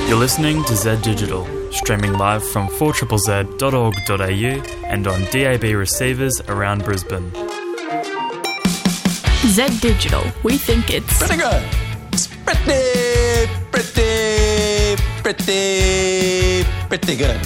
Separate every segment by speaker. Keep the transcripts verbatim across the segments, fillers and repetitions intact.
Speaker 1: You're listening to Z Digital, streaming live from four Z Z dot org dot a u and on D A B receivers around Brisbane.
Speaker 2: Z Digital, we think it's...
Speaker 3: Pretty good. It's pretty, pretty, pretty, pretty good.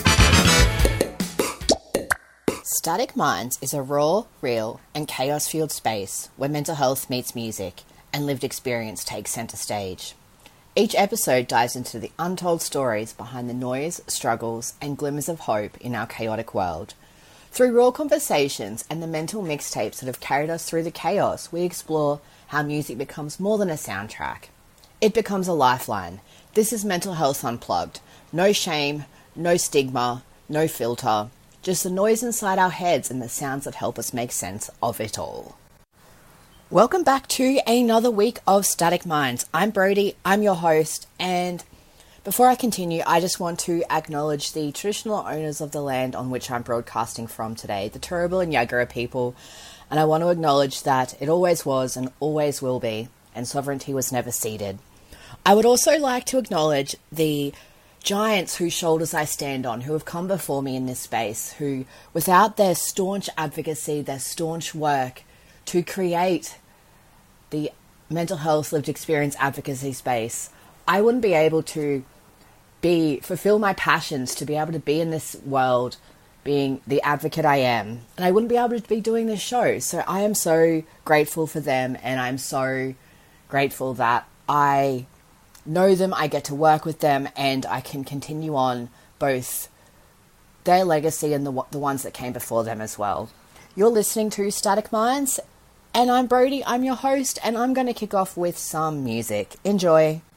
Speaker 4: Static Minds is a raw, real, and chaos-fueled space where mental health meets music and lived experience takes centre stage. Each episode dives into the untold stories behind the noise, struggles, and glimmers of hope in our chaotic world. Through raw conversations and the mental mixtapes that have carried us through the chaos, we explore how music becomes more than a soundtrack. It becomes a lifeline. This is Mental Health Unplugged. No shame, no stigma, no filter. Just the noise inside our heads and the sounds that help us make sense of it all. Welcome back to another week of Static Minds. I'm Brody, I'm your host, and before I continue, I just want to acknowledge the traditional owners of the land on which I'm broadcasting from today, the Turrbal and Yagara people, and I want to acknowledge that it always was and always will be, and sovereignty was never ceded. I would also like to acknowledge the giants whose shoulders I stand on, who have come before me in this space, who, without their staunch advocacy, their staunch work to create the mental health lived experience advocacy space, I wouldn't be able to be fulfill my passions, to be able to be in this world being the advocate I am, and I wouldn't be able to be doing this show. So I am so grateful for them, and I'm so grateful that I know them, I get to work with them, and I can continue on both their legacy and the, the ones that came before them as well. You're listening to Static Minds, and I'm Brody, I'm your host, and I'm going to kick off with some music. Enjoy.